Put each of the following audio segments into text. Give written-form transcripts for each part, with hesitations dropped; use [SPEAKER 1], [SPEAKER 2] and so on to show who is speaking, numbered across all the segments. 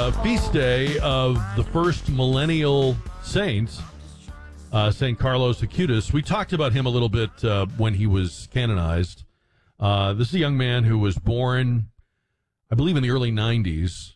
[SPEAKER 1] feast day of the first millennial saint, St. Carlos Acutis. We talked about him a little bit when he was canonized. This is a young man who was born, I believe, in the early 90s.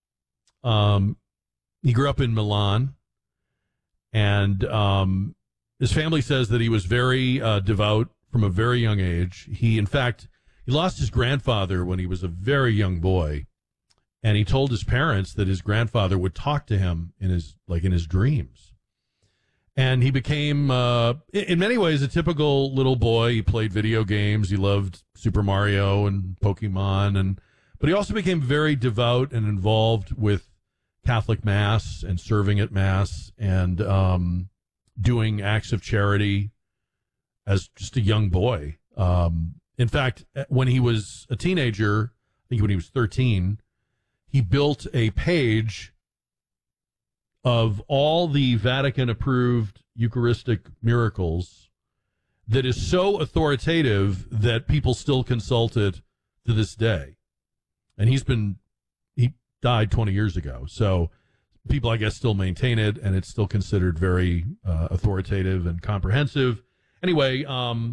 [SPEAKER 1] He grew up in Milan, and his family says that he was very devout from a very young age. In fact, he lost his grandfather when he was a very young boy, and he told his parents that his grandfather would talk to him in his dreams. And he became, in many ways, a typical little boy. He played video games. He loved Super Mario and Pokemon, but he also became very devout and involved with Catholic Mass and serving at Mass and doing acts of charity as just a young boy. In fact, when he was a teenager, I think when he was 13, he built a page of all the Vatican-approved Eucharistic miracles that is so authoritative that people still consult it to this day. And he died 20 years ago, so people, I guess, still maintain it, and it's still considered very authoritative and comprehensive. Anyway,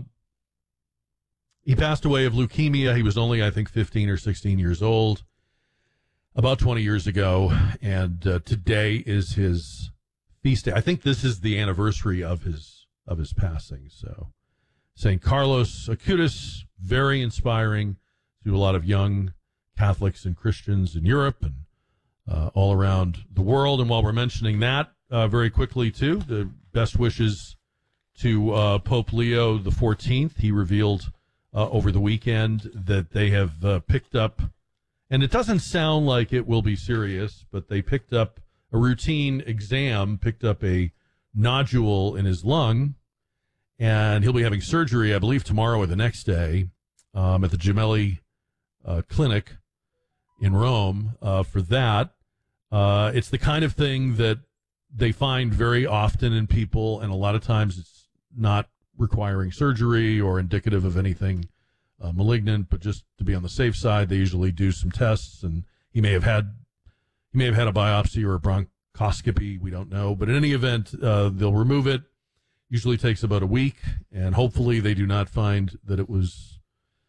[SPEAKER 1] he passed away of leukemia. He was only, I think, 15 or 16 years old, about 20 years ago, and today is his feast day. I think this is the anniversary of his passing. So, St. Carlos Acutis, very inspiring to a lot of young Catholics and Christians in Europe and all around the world. And while we're mentioning that, very quickly, too, the best wishes to Pope Leo XIV. He revealed over the weekend that they have picked up, and it doesn't sound like it will be serious, but they picked up a routine exam, picked up a nodule in his lung, and he'll be having surgery, I believe, tomorrow or the next day at the Gemelli Clinic in Rome for that. It's the kind of thing that they find very often in people, and a lot of times it's not requiring surgery or indicative of anything malignant, but just to be on the safe side, they usually do some tests, and he may have had a biopsy or a bronchoscopy. We don't know, but in any event, they'll remove it. Usually takes about a week, and hopefully they do not find that it was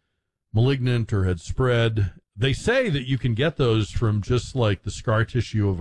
[SPEAKER 1] malignant or had spread. They say that you can get those from just like the scar tissue of